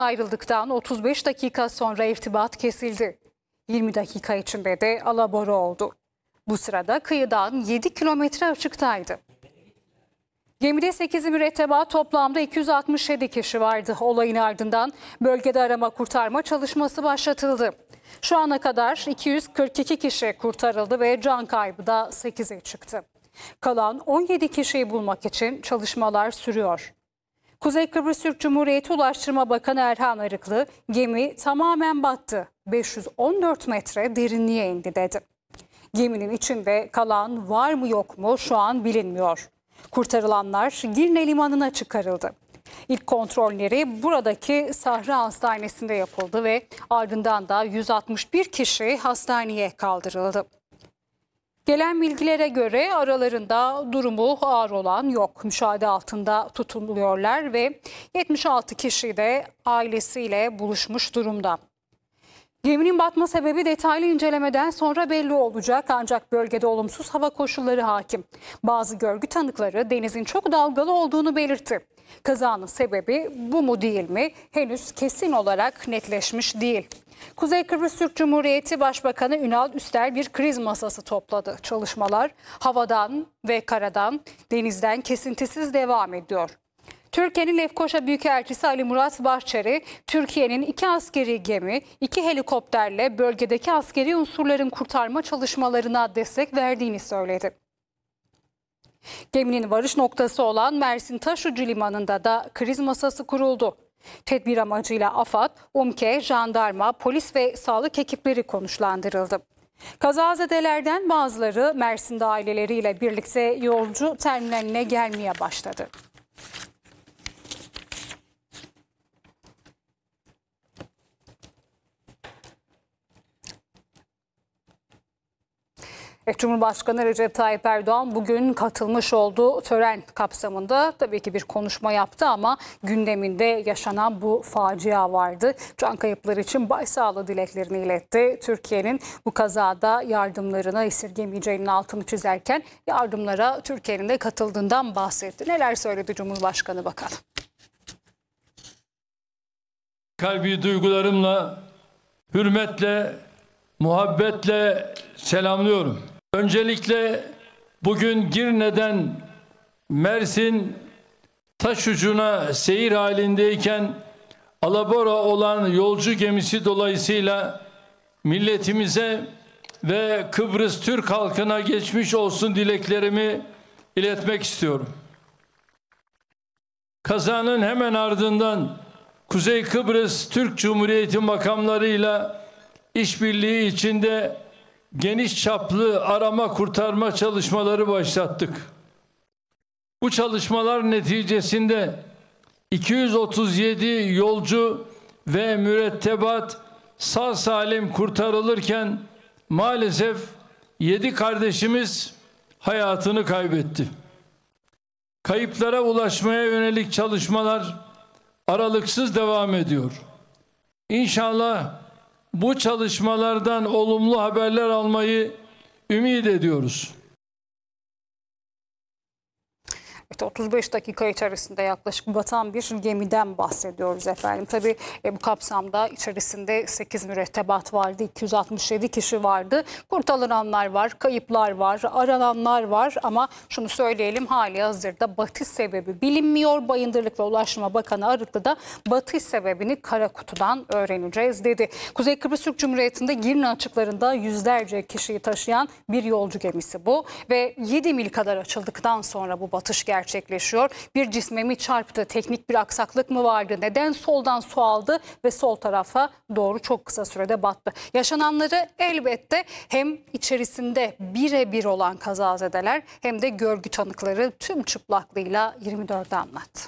Ayrıldıktan 35 dakika sonra irtibat kesildi. 20 dakika içinde de alabora oldu. Bu sırada kıyıdan 7 kilometre açıktaydı. Gemide 8 mürettebat, toplamda 267 kişi vardı. Olayın ardından bölgede arama kurtarma çalışması başlatıldı. Şu ana kadar 242 kişi kurtarıldı ve can kaybı da 8'e çıktı. Kalan 17 kişiyi bulmak için çalışmalar sürüyor. Kuzey Kıbrıs Türk Cumhuriyeti Ulaştırma Bakanı Erhan Arıklı, gemi tamamen battı, 514 metre derinliğe indi dedi. Geminin içinde kalan var mı yok mu şu an bilinmiyor. Kurtarılanlar Girne Limanı'na çıkarıldı. İlk kontrolleri buradaki Sahra Hastanesi'nde yapıldı ve ardından da 161 kişi hastaneye kaldırıldı. Gelen bilgilere göre aralarında durumu ağır olan yok. Müşahede altında tutuluyorlar ve 76 kişi de ailesiyle buluşmuş durumda. Geminin batma sebebi detaylı incelemeden sonra belli olacak, ancak bölgede olumsuz hava koşulları hakim. Bazı görgü tanıkları denizin çok dalgalı olduğunu belirtti. Kazanın sebebi bu mu değil mi henüz kesin olarak netleşmiş değil. Kuzey Kıbrıs Türk Cumhuriyeti Başbakanı Ünal Üster bir kriz masası topladı. Çalışmalar havadan ve karadan, denizden kesintisiz devam ediyor. Türkiye'nin Lefkoşa Büyükelçisi Ali Murat Bahçeli, Türkiye'nin 2 askeri gemi, 2 helikopterle bölgedeki askeri unsurların kurtarma çalışmalarına destek verdiğini söyledi. Geminin varış noktası olan Mersin Taşucu Limanı'nda da kriz masası kuruldu. Tedbir amacıyla AFAD, UMKE, jandarma, polis ve sağlık ekipleri konuşlandırıldı. Kazazedelerden bazıları Mersin'de aileleriyle birlikte yolcu terminaline gelmeye başladı. Cumhurbaşkanı Recep Tayyip Erdoğan bugün katılmış olduğu tören kapsamında tabii ki bir konuşma yaptı ama gündeminde yaşanan bu facia vardı. Can kayıpları için başsağlığı dileklerini iletti. Türkiye'nin bu kazada yardımlarını esirgemeyeceğinin altını çizerken yardımlara Türkiye'nin de katıldığından bahsetti. Neler söyledi Cumhurbaşkanı bakalım. Kalbi duygularımla, hürmetle, muhabbetle selamlıyorum. Öncelikle bugün Girne'den Mersin Taşucu'na seyir halindeyken alabora olan yolcu gemisi dolayısıyla milletimize ve Kıbrıs Türk halkına geçmiş olsun dileklerimi iletmek istiyorum. Kazanın hemen ardından Kuzey Kıbrıs Türk Cumhuriyeti makamlarıyla işbirliği içinde geniş çaplı arama kurtarma çalışmaları başlattık. Bu çalışmalar neticesinde 237 yolcu ve mürettebat sağ salim kurtarılırken maalesef 7 kardeşimiz hayatını kaybetti. Kayıplara ulaşmaya yönelik çalışmalar aralıksız devam ediyor. İnşallah bu çalışmalardan olumlu haberler almayı ümit ediyoruz. 35 dakika içerisinde yaklaşık batan bir gemiden bahsediyoruz efendim. Tabii bu kapsamda içerisinde 8 mürettebat vardı, 267 kişi vardı. Kurtarılanlar var, kayıplar var, arananlar var ama şunu söyleyelim, hali hazırda batış sebebi bilinmiyor. Bayındırlık ve Ulaştırma Bakanı Arıklı da batış sebebini kara kutudan öğreneceğiz dedi. Kuzey Kıbrıs Türk Cumhuriyeti'nde Girne açıklarında yüzlerce kişiyi taşıyan bir yolcu gemisi bu ve 7 mil kadar açıldıktan sonra bu batış gerçekleşiyor. Bir cisme mi çarptı? Teknik bir aksaklık mı vardı? Neden soldan su aldı ve sol tarafa doğru çok kısa sürede battı? Yaşananları elbette hem içerisinde birebir olan kazazedeler hem de görgü tanıkları tüm çıplaklığıyla 24'e anlattı.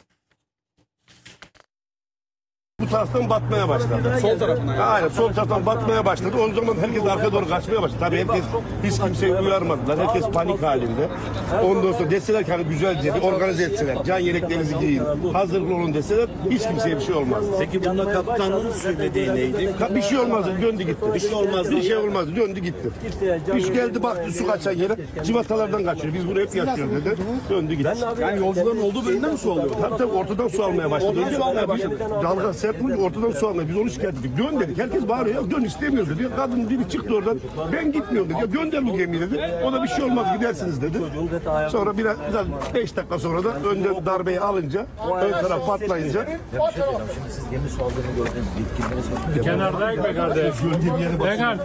Bu taraftan batmaya başladı. Sol tarafına yani. Aynen, sol taraftan batmaya başladı. O zaman herkes arkaya doğru kaçmaya başladı. Tabii herkes, hiç kimseyi uyarmadılar. Herkes panik halinde. Ondan sonra deseler ki hani güzelce organize etseler, can yeleklerinizi giyin, hazırlıklı olun deseler hiç kimseye bir şey olmaz. Peki bunda kaptanın söylediği neydi? Bir şey olmazdı, döndü gitti. Bir şey olmazdı. Bir şey olmazdı, döndü gitti. Hiç geldi baktı su kaçan yere, civatalardan kaçıyor. Biz bunu hep yaşıyoruz dedi. Döndü gitti. Yani yolcuların olduğu bölümde mi su alıyor? Tabii ortadan su almaya başladı. Oradan su almaya başladı. Dalga serpince ortadan su almıyor. Biz onu şikayet ettik. Dön dedik. Herkes bağırıyor. Ya, dön istemiyoruz dedi. Kadın biri çıktı oradan. Ben gitmiyorum dedi. Ya, gönder bu gemiyi dedi. O da bir şey olmaz gidersiniz dedi. Sonra biraz 5 dakika sonra da önden darbeyi alınca, ön taraf patlayınca Siz gemi su aldığını gördünüz. Yetkilileri Kenardayız be kardeş. Bekar.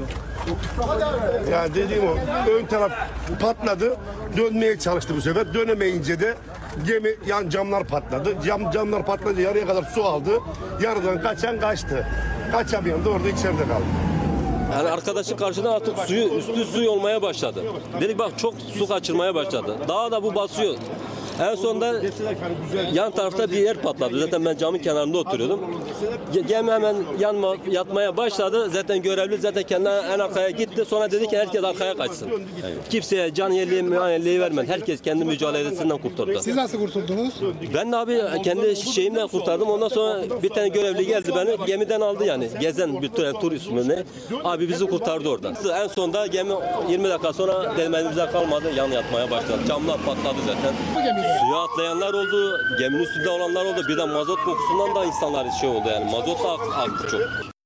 yani dediğim o ön taraf patladı. Dönmeye çalıştı bu sefer. Dönemeyince de gemi yan camlar patladı. Camlar patlayınca yarıya kadar su aldı. Yarıdan kaçan kaçtı. Kaçamayan da orada içeride kaldı. Yani arkadaşın karşıdan artık üstü suyu olmaya başladı. Dedik bak çok su kaçırmaya başladı. Daha da bu basıyor. En sonunda yan tarafta bir yer patladı. Zaten ben camın kenarında oturuyordum. Gemi hemen yatmaya başladı. Zaten görevli zaten kendi en arkaya gitti. Sonra dedi ki herkes arkaya kaçsın. Kimseye can yelliği vermedi. Herkes kendi mücadelesinden kurtardı. Siz nasıl kurtuldunuz? Ben de abi kendi şeyimle kurtardım. Ondan sonra bir tane görevli geldi beni gemiden aldı yani. Gezen bir turist mi? Abi bizi kurtardı oradan. En sonunda gemi 20 dakika sonra elimizde kalmadı. Yan yatmaya başladı. Camlar patladı zaten. Suya atlayanlar oldu. Geminin üstünde olanlar oldu. Bir de mazot kokusundan da insanlar şey oldu yani. Mazot da aktı çok.